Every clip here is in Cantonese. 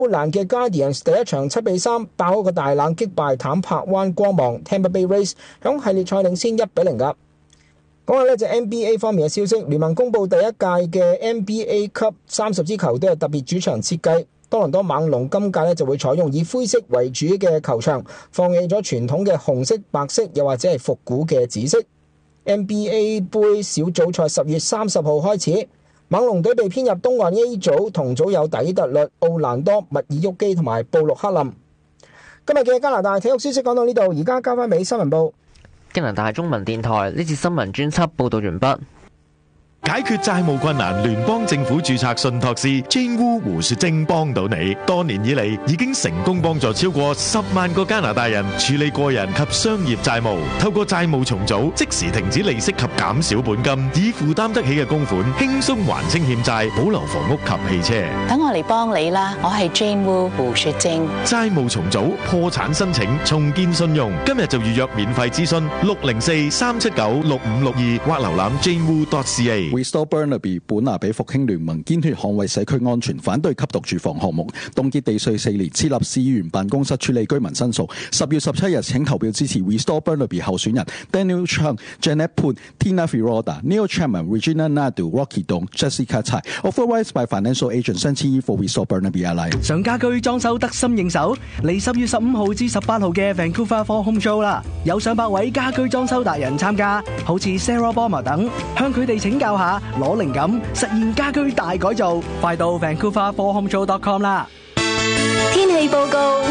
烏蘭嘅 Guardians 第一場7-3爆一個大冷擊敗坦帕灣光芒 Tampa Bay Rays， 響系列賽領先1-0噶。講下呢就 NBA 方面嘅消息，聯盟公布第一屆嘅 NBA 級30支球隊係特別主場設計。多倫多猛龍今屆呢就會採用以灰色為主嘅球場，放棄咗傳統嘅紅色、白色又或者係復古嘅紫色。NBA 杯小組賽10月30號開始，猛龍隊被編入東岸 A 組，同組有底特律、奧蘭多、密爾沃基同埋布魯克林。今日嘅加拿大體育消息講到呢度，而家交翻俾新聞部。 加拿大中文電台呢次新聞專輯報道完畢。 解決債務困難，聯邦政府註冊信託師 Jane Wu 胡雪晶幫到你。多年以嚟，已經成功幫助超過10萬個加拿大人處理個人及商業債務。透過債務重組，即時停止利息及減少本金，以負擔得起嘅供款，輕鬆還清欠債，保留房屋及汽車。 等我嚟幫你啦，我係 Jane Wu 胡雪晶。 債務重組、破產申請、重建信用，今日就預約免費諮詢604-379-6562或瀏覽 janewu.ca。Restore Burnaby 本拿比復興聯盟堅決捍衛社區安全，反對吸毒住房項目，凍結地稅4年，設立市議員辦公室處理居民申訴。10月17日請投票支持 Restore Burnaby 候選人 Daniel Chung、Janet Poon、Tina Firoda、Neil Chapman、Regina Nadu、Rocky Dong、Jessica Tsai。Authorized by Financial Agent 申請for Restore Burnaby Ally。 想家居裝修得心應手，嚟10月15號至18號嘅 Vancouver For Home Show 啦，有上百位家居裝修達人參加，好似 Sarah Bomber 等，向佢哋請教下。攞靈感，實現家居大改造，快到 VancouverForHomeShow.com 啦！ 天氣報告：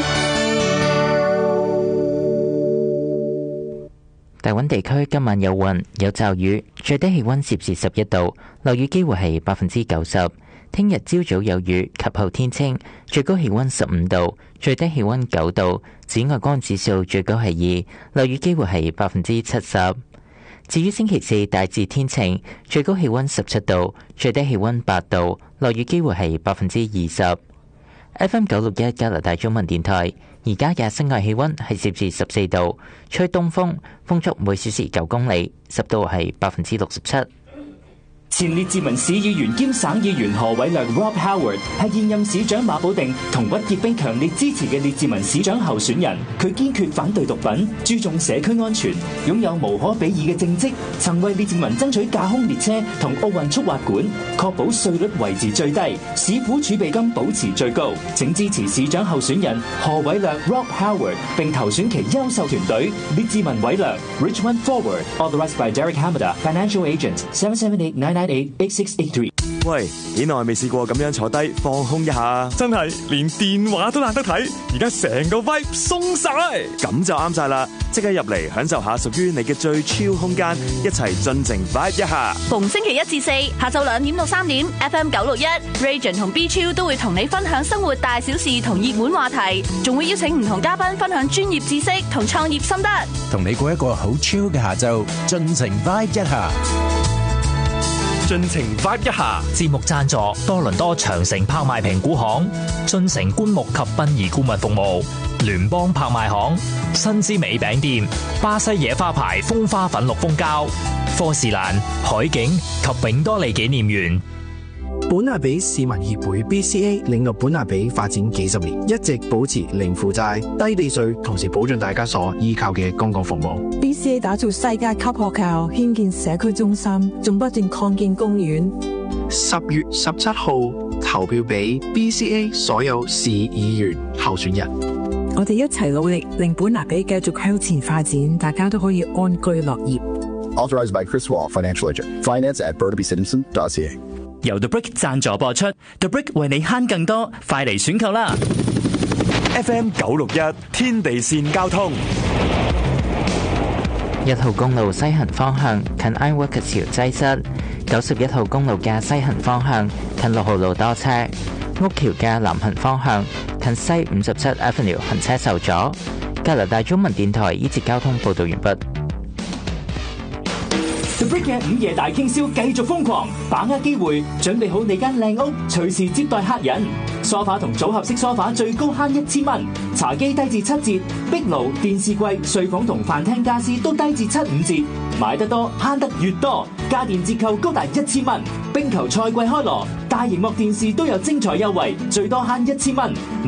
大溫地區今晚有雲有驟雨，最低氣溫攝氏11度，落雨機會係90%。聽日朝早有雨及後天清，最高氣溫15度，最低氣溫9度，紫外光指數最高係2，落雨機會係70%。至於星期四大致天晴，最高氣溫17度，最低氣溫8度，落雨機會係20%。FM 961加拿大中文電台，而家嘅室外氣溫係攝氏14度，吹東風，風速每小時9公里，濕度係67%。 前列治文市議員兼省議員何偉亮 Rob Howard 係現任市長馬寶定同屈潔冰強烈支持嘅列治文市長候選人，佢堅決反對毒品，注重社區安全，擁有無可比擬嘅政績，曾為列治文爭取架空列車同奧運速滑館，確保稅率維持最低，市府儲備金保持最高。請支持市長候選人何偉亮 Rob Howard 並投選其優秀團隊列治文偉亮 Richmond Forward Authorized by Derek Hamada Financial Agent 778-998-8683。 喂，幾耐未試過咁樣坐低放空一下？ 真係連電話都懶得睇，而家成個 vibe 鬆晒， 咁就啱晒啦！即刻入嚟享受下屬於你嘅最 chill 空間，一齊盡情 vibe 一下。 逢星期1至4下晝2點到3點 ，FM 961 Region 同 B Chill 都會同你分享生活大小事同熱門話題，仲會邀請唔同嘉賓分享專業知識同創業心得， 同你過一個好 chill 嘅下晝，盡情 vibe 一下。 盡情 vibe 一下。 節目贊助多倫多長城拍賣評估行、進城棺木及殯儀顧問服務、聯邦拍賣行、新之美餅店、巴西野花牌風花粉綠蜂膠、科士蘭、海景及永多利紀念園。 本拿比市民協會 BCA 領導本拿比發展幾十年，一直保持零負債、低地稅，同時保障大家所依靠嘅公共服務。 BCA 打造世界級學校，興建社區中心，仲不斷擴建公園。 10月17號投票俾 BCA 所有市議員候選人。 我哋一齊努力，令本拿比繼續向前發展，大家都可以安居樂業。 Authorized by Chris Wall, Financial Agent. Finance at BurnabyCitizen.ca。 由 The Brick 贊助播出 ，The Brick 為你慳更多，快嚟選購啦 ！FM 961天地線交通 ，1號公路西行方向近 Ironworks 橋擠塞，91號公路嘅西行方向近6號路多車，屋橋嘅南行方向近西57 Avenue 行車受阻。加拿大中文電台呢節交通報導完畢。 The Brick 嘅午夜大傾銷繼續瘋狂，把握機會，準備好你間靚屋，隨時接待客人。 梳化同組合式梳化最高慳1000蚊，茶几低至7折，壁爐、電視櫃、睡房同飯廳家私都低至7-5折，買得多慳得越多，家電折扣高達1000蚊。冰球賽季開鑼，大螢幕電視都有精彩優惠，最多慳1000蚊。